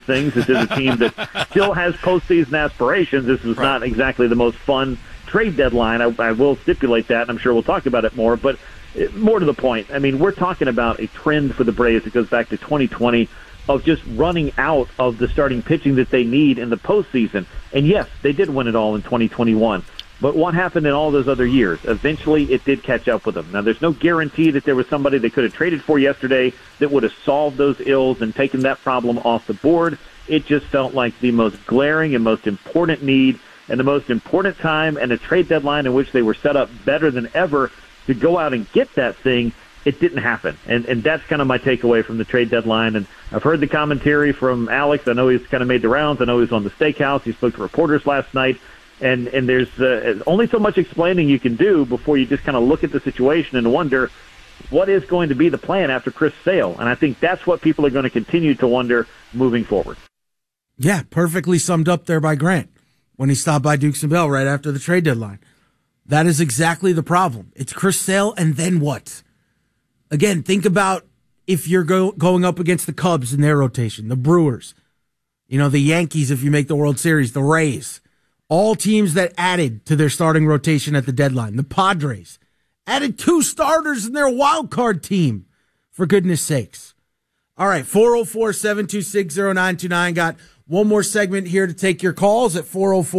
things. This is a team that still has postseason aspirations. This was not exactly the most fun trade deadline. I will stipulate that, and I'm sure we'll talk about it more. But more to the point, I mean, we're talking about a trend for the Braves that goes back to 2020 of just running out of the starting pitching that they need in the postseason. And yes, they did win it all in 2021. But what happened in all those other years? Eventually, it did catch up with them. Now, there's no guarantee that there was somebody they could have traded for yesterday that would have solved those ills and taken that problem off the board. It just felt like the most glaring and most important need and the most important time and a trade deadline in which they were set up better than ever to go out and get that thing. It didn't happen. And that's kind of my takeaway from the trade deadline. And I've heard the commentary from Alex. I know he's kind of made the rounds. I know he was on the Steakhouse. He spoke to reporters last night. And there's only so much explaining you can do before you just kind of look at the situation and wonder what is going to be the plan after Chris Sale. And I think that's what people are going to continue to wonder moving forward. Yeah, perfectly summed up there by Grant when he stopped by Dukes and Bell right after the trade deadline. That is exactly the problem. It's Chris Sale, and then what? Again, think about if you're going up against the Cubs in their rotation, the Brewers, the Yankees if you make the World Series, the Rays. All teams that added to their starting rotation at the deadline. The Padres added 2 starters in their wild card team, for goodness sakes. All right, 404-726-0929. Got one more segment here to take your calls at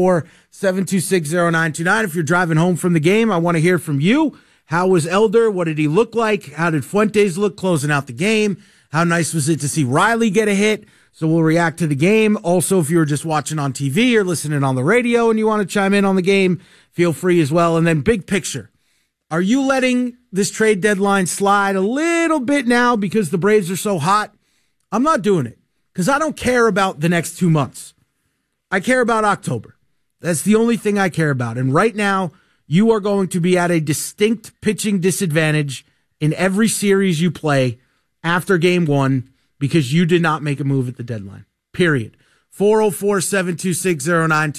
404-726-0929. If you're driving home from the game, I want to hear from you. How was Elder? What did he look like? How did Fuentes look closing out the game? How nice was it to see Riley get a hit? So we'll react to the game. Also, if you were just watching on TV or listening on the radio and you want to chime in on the game, feel free as well. And then big picture. Are you letting this trade deadline slide a little bit now because the Braves are so hot? I'm not doing it because I don't care about the next 2 months. I care about October. That's the only thing I care about. And right now, you are going to be at a distinct pitching disadvantage in every series you play after game 1. Because you did not make a move at the deadline. Period. 404-726-0929.